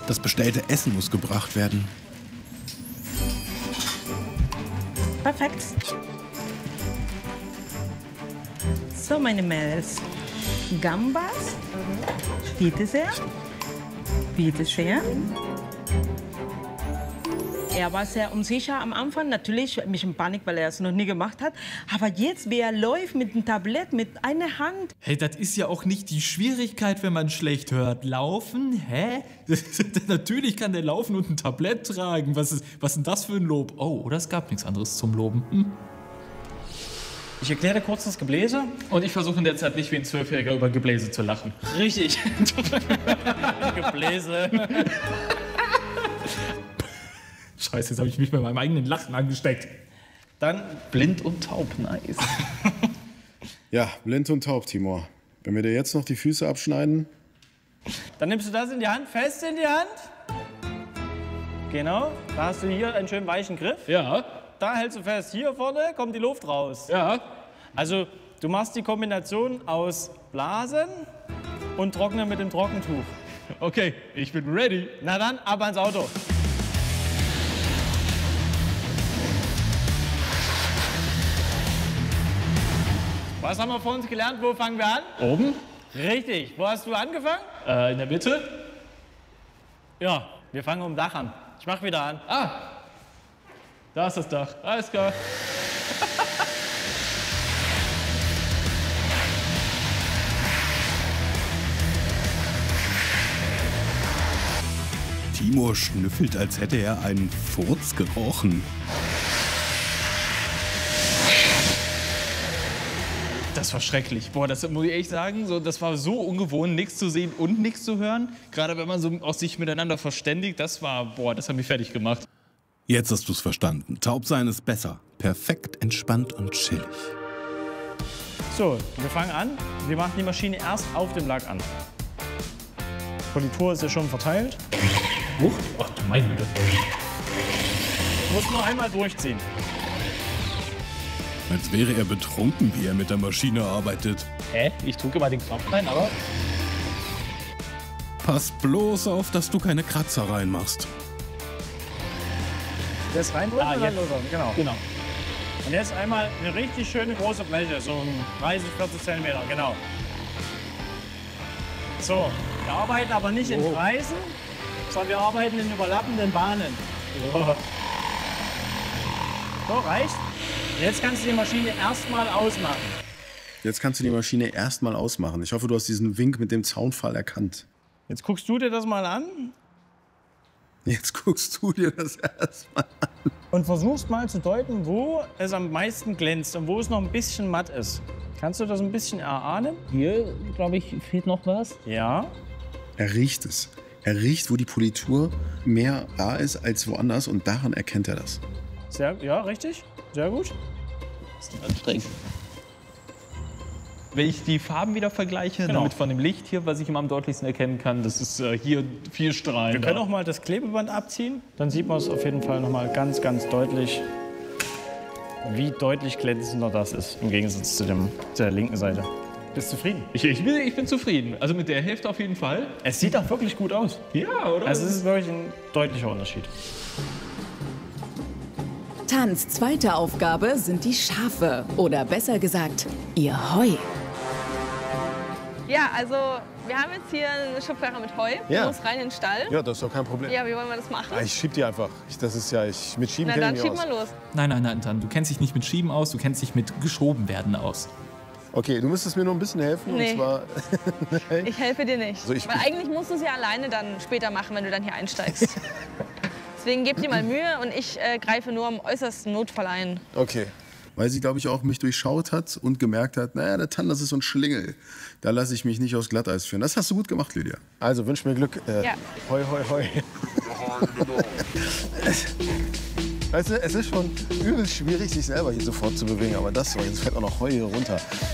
Das bestellte Essen muss gebracht werden. Perfekt. So, meine Mädels. Gambas. Bitte sehr. Bitte sehr. Er war sehr unsicher am Anfang, natürlich ein bisschen Panik, weil er es noch nie gemacht hat. Aber jetzt, wie er läuft mit dem Tablett, mit einer Hand. Hey, das ist ja auch nicht die Schwierigkeit, wenn man schlecht hört. Laufen? Hä? Natürlich kann der laufen und ein Tablett tragen. Was ist denn das für ein Lob? Oh, oder es gab nichts anderes zum Loben. Ich erkläre kurz das Gebläse. Und ich versuche in der Zeit nicht wie ein Zwölfjähriger über Gebläse zu lachen. Richtig. Gebläse. Scheiße, jetzt habe ich mich bei meinem eigenen Lachen angesteckt. Dann blind und taub, nice. Ja, blind und taub, Timur. Wenn wir dir jetzt noch die Füße abschneiden. Dann nimmst du das in die Hand, fest in die Hand. Genau, da hast du hier einen schönen weichen Griff. Ja. Da hältst du fest, hier vorne kommt die Luft raus. Ja. Also, du machst die Kombination aus Blasen und Trocknen mit dem Trockentuch. Okay, ich bin ready. Na dann, ab ans Auto. Was haben wir vor uns gelernt? Wo fangen wir an? Oben? Richtig. Wo hast du angefangen? In der Mitte? Ja, wir fangen um Dach an. Ich mach wieder an. Ah, da ist das Dach. Alles klar. Timur schnüffelt, als hätte er einen Furz gerochen. Das war schrecklich. Boah, das muss ich echt sagen, das war so ungewohnt, nichts zu sehen und nichts zu hören. Gerade wenn man so aus sich miteinander verständigt, das hat mich fertig gemacht. Jetzt hast du es verstanden. Taub sein ist besser. Perfekt entspannt und chillig. So, wir fangen an. Wir machen die Maschine erst auf dem Lack an. Politur ist ja schon verteilt. Huch, ach du meine Güte. Du musst nur einmal durchziehen. Als wäre er betrunken, wie er mit der Maschine arbeitet. Hä? Ich drücke mal den Knopf rein, aber... Pass bloß auf, dass du keine Kratzer reinmachst. Das reindrücken und dann jetzt. loslassen. Genau. Genau. Und jetzt einmal eine richtig schöne große Fläche, so 30, 40 Zentimeter, genau. So, wir arbeiten aber nicht in Kreisen, sondern wir arbeiten in überlappenden Bahnen. So, reicht. Jetzt kannst du die Maschine erstmal ausmachen. Jetzt kannst du die Maschine erstmal ausmachen. Ich hoffe, du hast diesen Wink mit dem Zaunfall erkannt. Jetzt guckst du dir das mal an Jetzt guckst du dir das erstmal an. und versuchst mal zu deuten, wo es am meisten glänzt und wo es noch ein bisschen matt ist. Kannst du das ein bisschen erahnen? Hier, glaube ich, fehlt noch was. Ja. Er riecht es. Er riecht, wo die Politur mehr da ist als woanders und daran erkennt er das. Ja, richtig. Sehr gut. Das ist anstrengend. Wenn ich die Farben wieder vergleiche, Genau. damit von dem Licht hier, was ich immer am deutlichsten erkennen kann, das ist hier 4 Strahlen. Wir können auch mal das Klebeband abziehen. Dann sieht man es auf jeden Fall noch mal ganz, ganz deutlich, wie deutlich glänzender das ist im Gegensatz zu der linken Seite. Bist du zufrieden? Ich bin zufrieden. Also mit der Hälfte auf jeden Fall. Es sieht auch wirklich gut aus. Ja, oder? Also es ist wirklich ein deutlicher Unterschied. Tans zweite Aufgabe sind die Schafe. Oder besser gesagt, ihr Heu. Ja, also wir haben jetzt hier eine Schubkarre mit Heu. Ja. Du musst rein in den Stall. Ja, das ist doch kein Problem. Ja, wie wollen wir das machen? Ich schieb die einfach. Mit Schieben Na kenne dann ich schieb mich mal aus. los. Nein, Tan, du kennst dich nicht mit Schieben aus, du kennst dich mit geschoben werden aus. Okay, du müsstest mir nur ein bisschen helfen. Nee. Und zwar, Ich helfe dir nicht. Also ich- Weil eigentlich musst du es ja alleine dann später machen, wenn du dann hier einsteigst. Deswegen gib dir mal Mühe und ich greife nur im äußersten Notfall ein. okay. Weil sie, glaube ich, auch mich durchschaut hat und gemerkt hat, naja, der Tan, das ist so ein Schlingel. Da lasse ich mich nicht aufs Glatteis führen. Das hast du gut gemacht, Lydia. Also wünsch mir Glück. Ja. Heu, heu, heu. Weißt du, es ist schon übelst schwierig, sich selber hier sofort zu bewegen. Aber das so, jetzt fällt auch noch Heu hier runter.